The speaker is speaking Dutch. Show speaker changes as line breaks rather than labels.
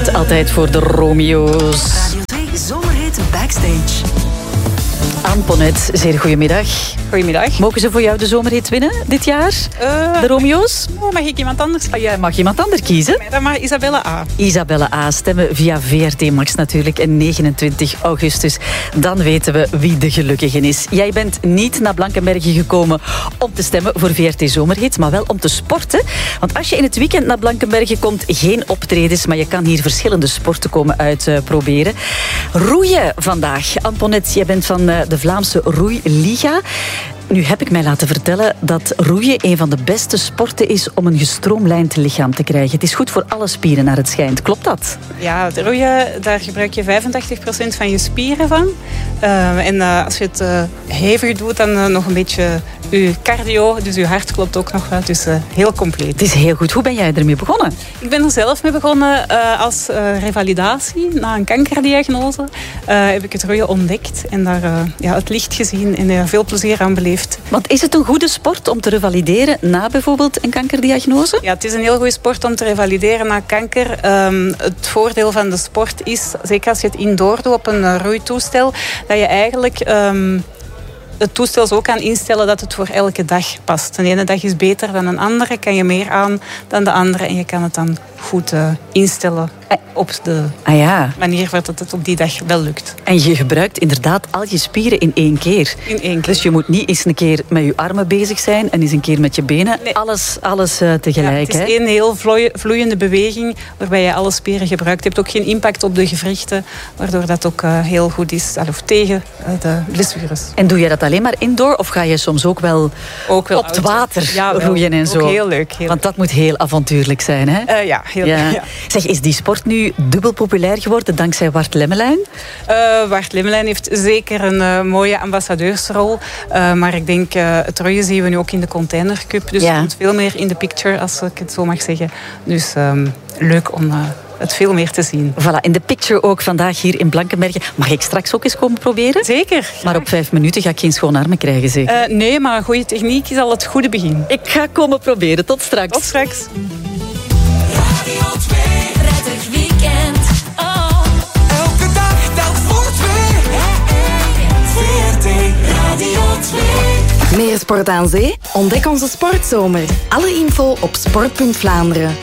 Altijd voor de Romeo's.
Radio 2 Zomerhit Backstage.
Antoinette, zeer goedemiddag.
Goedemiddag.
Mogen ze voor jou de zomerhit winnen dit jaar? De Romeo's?
Mag ik iemand anders?
Jij mag iemand anders kiezen.
Dan mag Isabelle A.
Isabelle A. Stemmen via VRT Max natuurlijk. En 29 augustus. Dan weten we wie de gelukkige is. Jij bent niet naar Blankenberge gekomen om te stemmen voor VRT Zomerhit, maar wel om te sporten. Want als je in het weekend naar Blankenberge komt, geen optredens, maar je kan hier verschillende sporten komen uitproberen. Roeien vandaag. Antoinette, jij bent van de Vlaamse Roeiliga. Nu heb ik mij laten vertellen dat roeien een van de beste sporten is om een gestroomlijnd lichaam te krijgen. Het is goed voor alle spieren naar het schijnt. Klopt dat?
Ja, het roeien, daar gebruik je 85% van je spieren van. En als je het hevig doet, dan nog een beetje je cardio. Dus je hart klopt ook nog wel. Dus heel compleet.
Het is heel goed. Hoe ben jij ermee begonnen?
Ik ben er zelf mee begonnen als revalidatie. Na een kankerdiagnose heb ik het roeien ontdekt. En daar het licht gezien en er veel plezier aan beleefd.
Want is het een goede sport om te revalideren na bijvoorbeeld een kankerdiagnose?
Ja, het is een heel goede sport om te revalideren na kanker. Het voordeel van de sport is, zeker als je het indoor doet op een roeitoestel, dat je eigenlijk het toestel zo kan instellen dat het voor elke dag past. De ene dag is beter dan een andere, kan je meer aan dan de andere en je kan het dan goed instellen op de manier dat het op die dag wel lukt.
En je gebruikt inderdaad al je spieren in één keer.
In één keer.
Dus je moet niet eens een keer met je armen bezig zijn en eens een keer met je benen. Nee. Alles tegelijk.
Ja, het is één heel vloeiende beweging waarbij je alle spieren gebruikt. Je hebt ook geen impact op de gewrichten, waardoor dat ook heel goed is tegen de blessures.
En doe je dat alleen maar indoor of ga je soms ook wel op het water roeien en zo?
Ook heel leuk.
Want dat moet heel avontuurlijk zijn, hè?
Ja, heel leuk. Ja.
Zeg, is die sport nu dubbel populair geworden dankzij Wart Lemmelijn?
Wart Lemmelijn heeft zeker een mooie ambassadeursrol. Maar ik denk, het roeien zien we nu ook in de Container Cup. Dus het komt veel meer in de picture, als ik het zo mag zeggen. Dus leuk om het veel meer te zien.
Voilà, in de picture ook vandaag hier in Blankenberge. Mag ik straks ook eens komen proberen?
Zeker.
Maar op 5 minuten ga ik geen schone armen krijgen, zeker?
Nee, maar een goede techniek is al het goede begin.
Ik ga komen proberen. Tot straks.
Tot straks.
Radio 2, prettig weekend. Oh. Elke dag telt voor 2. VRT Radio 2.
Meer sport aan zee? Ontdek onze sportzomer. Alle info op sport.Vlaanderen.